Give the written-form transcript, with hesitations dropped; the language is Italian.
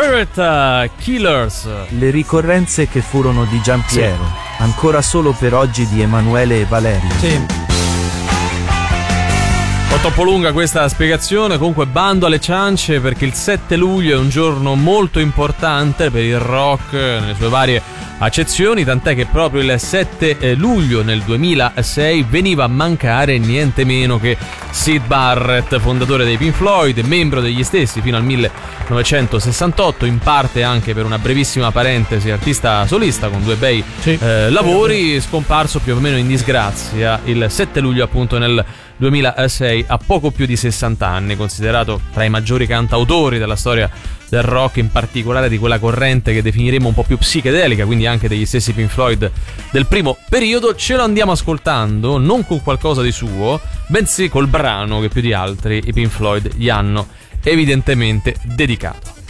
Spirit Killers. Le ricorrenze che furono di Giampiero, ancora solo per oggi di Emanuele e Valerio. Sì. Un po' troppo lunga questa spiegazione, comunque bando alle ciance, perché il 7 luglio è un giorno molto importante per il rock nelle sue varie accezioni, tant'è che proprio il 7 luglio nel 2006 veniva a mancare niente meno che Syd Barrett, fondatore dei Pink Floyd, membro degli stessi fino al 1968, in parte anche per una brevissima parentesi artista solista con 2 bei lavori, scomparso più o meno in disgrazia il 7 luglio appunto nel 2006 a poco più di 60 anni, considerato tra i maggiori cantautori della storia del rock, in particolare di quella corrente che definiremo un po' più psichedelica, quindi anche degli stessi Pink Floyd del primo periodo. Ce lo andiamo ascoltando non con qualcosa di suo, bensì col brano che più di altri i Pink Floyd gli hanno evidentemente dedicato.